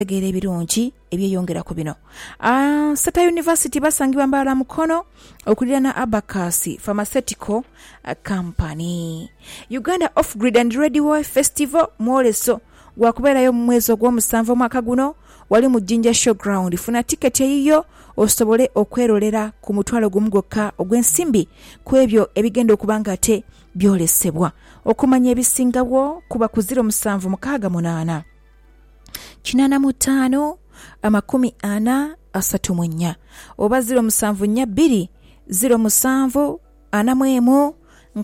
tegera ebirungi ebyeyongera ku bino. State University basangibwa Mbala Mukono okulira na Abacus Pharmaceutical Company. Uganda Off-Grid and Radio Festival mwoleso gwakubeerayo mu mwezi ogw'omusanvu omwaka guno wali mu Jinja Showground. Funa tiketi eyiyo osobole okwerolera ku mutwalo gumu gwokka ogw'ensimbi ku ebyo ebigenda okubanga ate byolesebwa. Okumanya ebisingawo kuba ku 0768 85 40 oba 0742 07 41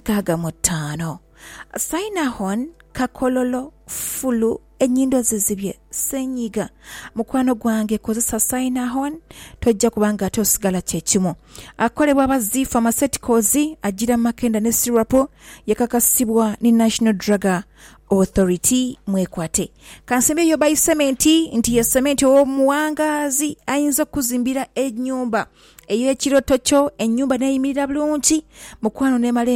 65. Sainahon Kakololo Fulu enyindo zizibye senyiga mukwano gwange kozesa Sainahon tojja kubanga ate osigala kyekimu. Akolebwa abazi Pharmaceuticals agira Makenda ne Sirapo yakakasibwa ni National Drug Authority mwekwate. Kansembe yo by cementi nti ya cementi omuwangazi ayinza kuzimbira ennyumba eyo ekiroto kyo ennyumba neyimirira bulungi mukwano nemala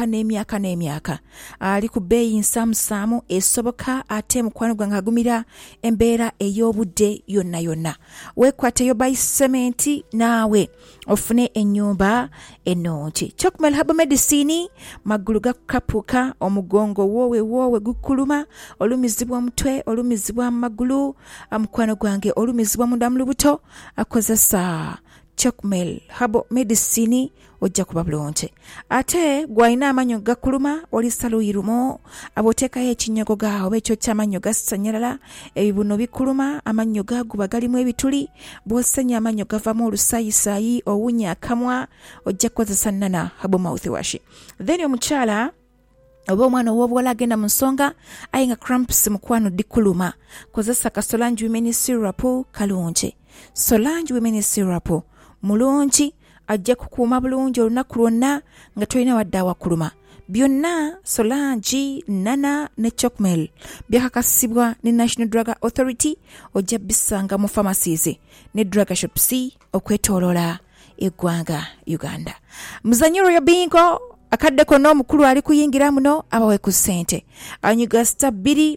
emyaka ali ku bbeeyi nsamusamu esoboka ate mukwano gwange agumira embeera ey'obudde yonna. Wekwate yo by cementi naawe ofune ennyumba ennungi. Chokmel Herbal Medicine magulu gakapuka omugongo wowe gukuluma olumizibwa mutwe olumizibwa magulu mukwano gwange olumizibwa munda mu lubuto akozesa Chokmel Herbal Medicine ojja kuba bulungi. Ate gwalina amanyo gakuluma oli saluyirumo abotekayo ekinyogo gaawo ekyo ky'amanyo gasanyalala ebibuno bikuluma amanyo gaguba galimu ebituli bw'osenya amanyo gavamu olusayisayi owunya akamwa ojja kukozesa Nana Herbal Mouthwash. Then omukyala oba omwana ow'obuwala agenda mu nsonga ayinga cramps mukwano dikuluma kozesa Solange Women Syrup kalungi. Solange Women Syrup mulungi ajja kukuuma bulungi olunaku lwonna nga tolina wadde awakuluma. Byonna Solange, Nana ne Chokmel byakakasibwa ne National Drug Authority ojja bisanga mu pharmacies ne drug shops okwetoolola eggwanga Uganda. Muzanyo Royal Bingo akaddeko n'omukulu ali kuyingira muno abawe ku ssente anyiga star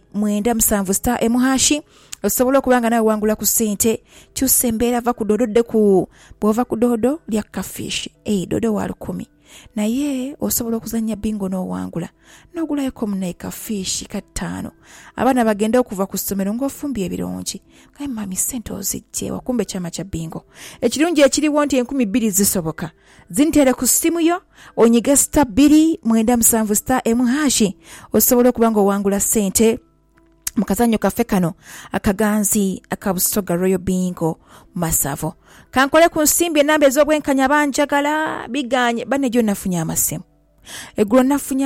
297 star emuhashi osobola okubanga nawe wangula ku ssente kyusa embeera va ku dododde ku bwova ku dodo lya kafish dodo wa 10 naye osobola okuzanya bingo n'owangula n'ogulayo komunayi kafish ka 5 abaana bagenda okuva ku ssomero ng'ofumbye ebirungi kaye mami ssente ozijje wakumbe kyama kya bingo ekirungi ekiriwo nti 2,000 zisoboka zintere ku simu yo onyiga star 297 star emuhashi osobola okubanga owangula ssente mukazanyo kafe kano akaganzi akabusoga Royal Bingo Masavo. Kankole ku nsimbi enamba ez'obwenkanya banjagala biganye banejo nafunya amasimu. Eggulo nafunya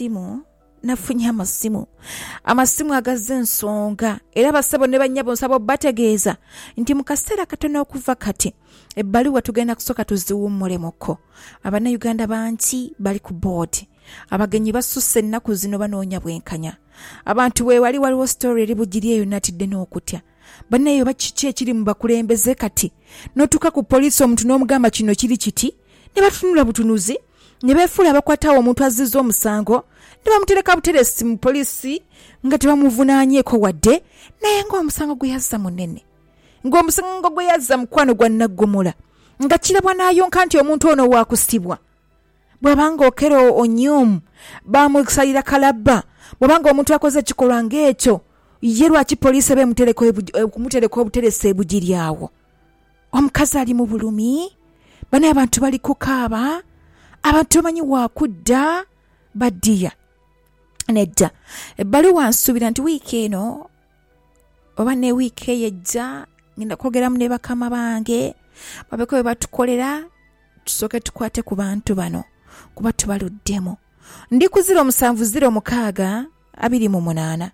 amasimu agazze ensonga era basabo ne banyabo nsabo bategeeza nti mu kaseera katono okuva kati ebbaluwa tugenda kusoka tuziwummuleko. Abannayuganda bangi bali ku board abagenyi basusse ennaku zino banoonya bwenkanya. Abantu waliwo story eri bugiri eyo natidde n'okutya banneeyo bakiki ekiri mu bakulembeze kati n'otuuka ku poliisi omuntu n'omugamba kino kiri kiti ne batunula butunuzi ne beefuula abakwatawo omuntu azizza omusango ne bamutereka buteresi mu poliisi nga tebamuvunaanyeeko wadde naye ng'omusango gwe yazza munene ng'omusango gwe yazza mukwano gwa naggomola nga kirabwa n'ayonka nti omuntu ono waakusibwa. Bw'abanga okero onyumu bamusalira kalabba bw'abanga omuntu akoze ekikolwa ng'ekyo ye lwaki poliisi kumutereka obuteresi ebugiri awo. Omukazi ali mu bulumi banaye abantu bali kukaaba abantu bamanyi wakudda baddiya nedda. Ebbaluwa nsuubira nti wiiki eno oba ne wiiki eyejja ngenda kwogeramu ne bakama bange babeko bwe batukolera tusooke tukwate ku bantu bano kuba tubaluddemu. Ndi ku 0706 28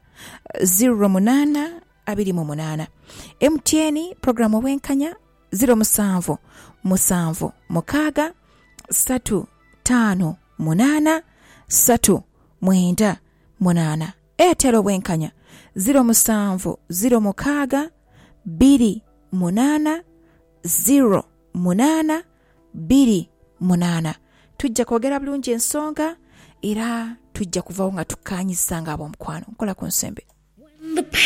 08 28 MTN programu obwenkanya 07 7 6 3 5 8 3 9 8 Airtel obwenkanya 07 06 2 8 0 8 2 8. Tujja kwogera bulungi ensonga era tujja kuvawo nga tukkaanyizanga ab'omukwano nkola ku nsembe.